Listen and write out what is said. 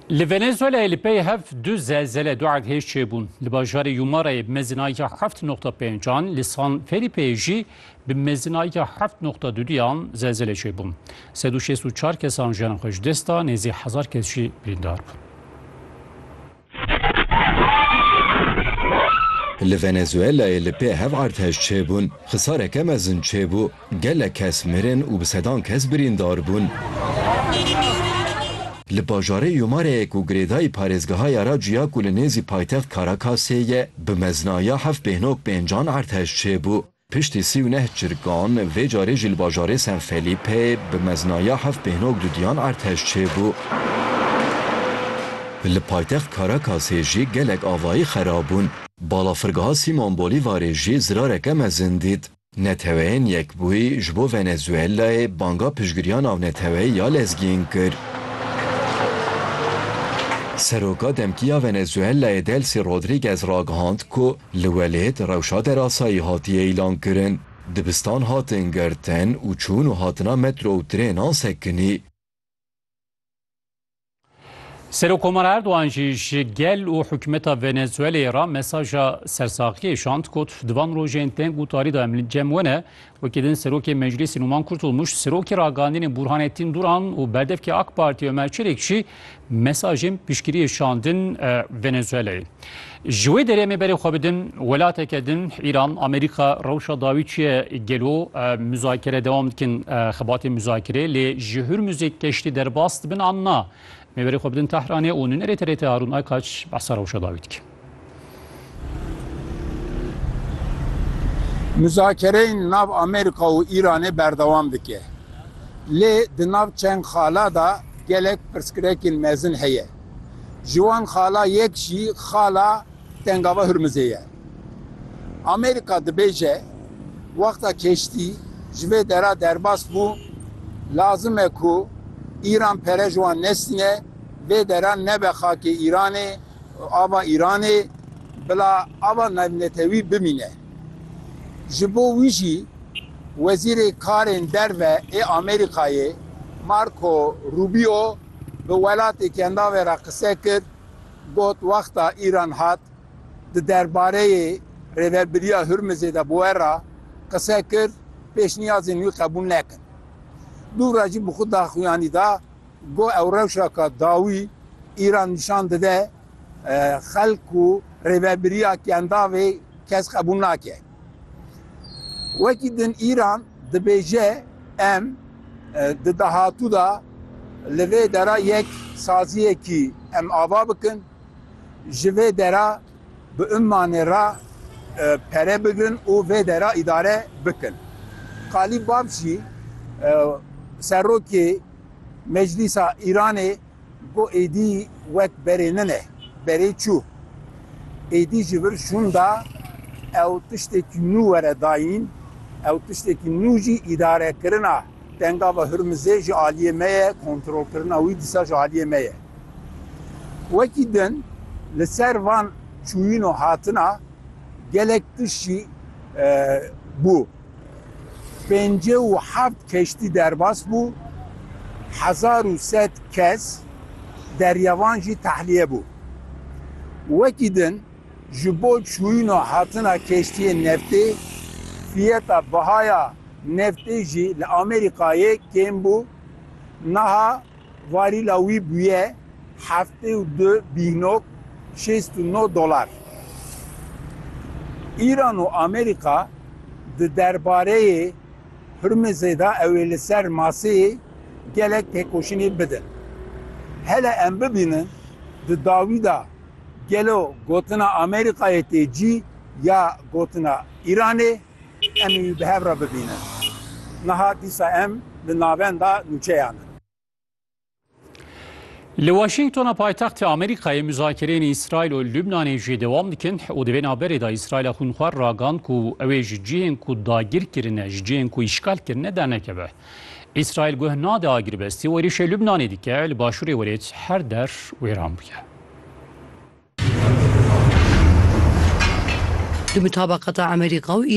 Li Venezuela'yê li pey hev du zelzele du erdhêj çêbûn. Li bajarê Yumarayê bi mezinayî 7.5 li San Felipe'yê jî bi mezinayî 7.2 zelzele çêbûn. 164 kesan jiyanan xwe ji dest da, nêzî 1000 kes jî birîndar bûn. Li Venezuela'yê li pê hev erdhej çêbûn, xisareke mezin çêbû, gelek kes mirin û bi sedan kes birîndar bûn. Li bajarê Yumarayê ku girêdayî parêzgeha yara ciya ku li nêzî paytext Caracasê ye bi mezinaya 7.5 erdhej çêbû. Piştî 39 çirkan vê carê jî li bajarê San Felipe bi mezinaya 7.2 erdhej çêbû. Li paytext Caracasê jî gelek avayî xerabûn. Balafirgeha Simon Bolîvarê jî zirareke mezin dît. Neteweyên Yekbûyî ji bo Venezuelayê banga piştgiriya navneteweyî ya lezgîn kir. Seroka demkiya Venezuelayê Delcy Rodriguez ragihand ku li welêt rewşa derasayî hatiye îlan kirin. Dibistan hatin girtin û çûn û hatina metro û trênan sekinî. Serokkomar Erdoğan jî ji gel û hikûmeta Venezuelayê ra mesaja sersaxiyê şand got divan rojên tên gutarî da em cem wene wekî din Serokê Meclisê Numan Kurtulmuş, Serokê Raganînê Burhanettin Duran û berdevkê AK Parti Ömer Çelik jî mesajên piştgiriyê şandin Venezuelayê. Ji wê derê em ê berê xwe bidin welateke din İran, Amerîka rewşa dawî çiye gelo müzakere devam dikin xebatê müzakerê lê ji Hürmüzê keştî derbas dibin an na. Mêverê xwe bidin Tehranê û nûnerê TRT Harun Aykaç behsa rewşa dawî dike. Müzakereyên nav Amerîka û Îranê berdewam dike. Lê di nav çend xala da gelek pirsgirêkên mezin heye. Ji wan xala yek jî xala tengava Hürmüzê ye. Amerîka dibêje wexta keştî ji vê dera derbas bû lazim e ku İran pere ji wan nesîne vê dera nebe xakê Îranê ava Îranê bila ava navnetewî bimîne. Ji bo wî jî Wezîrê Karên Derve ê Amerîkayê Marco Rubio bi welatê kendavê ra qise kir, got wexta İran hat di derbareyê rêveberiya Hürmüzê de bi we ra qise kir, pêşniyazên wî qebûl nekin. Dûra jî bi xwe daxuyanî da got ew rewşaka dawî İran nîşan dide xelk û rêveberiya kendavê kes qebûl nake. Wekî din İran dibêje em di dahatû da li vê dera yek saziyekî em ava bikin, ji vê dera bi Ummanê ra pere bigrin û vê dera îdare bikin. Qalî bav jî Serokê Meclîsa Îranê got êdî wek berê nine, berê çû. Êdî ji vir şûn da ew tiştekî nû were dayîn, ew tiştekî nû jî îdarekirina tengava Hürmüzê ji aliyê me ye, kontrolkirina wî dîsa ji aliyê me ye. Wekî din li ser van çûyîn û hatina gelek tiş jî bû. 57 keştî derbas bû, 1100 kes deryavan jî tehliye bû. Wekî din ji bo çûyîn û hatina keştiyên neftê, fiyeta bihaya neftê jî li Amerîkayê kêm bû, niha varîla wî bûye 72 bînok 69 dolar. İran û Amerîka di derbareyê Hürmüzê da ew ê li ser maseyê gelek têkoşînê bidin. Hele em bibînin di dawî da gelo gotina Amerîkayê tê cî ya gotina İranê em ê bi hev re bibînin. Niha dîsa em li navenda nûçeyan in. Li Washingtona paytextê Amerîkayê müzakereyên İsraîl û Lübnanê jî dewam dikin û di vê naberê da İsraîla xwînxwar ragan ku ew ê ji cihên ku dagir kirine, ji cihên ku îşgal kirine dernekeve. İsraîl guh nade agiribestî werîşê Lübnanê dike, li başûrê welêt her der wêran bûye. Di mutabaqata Amerîka û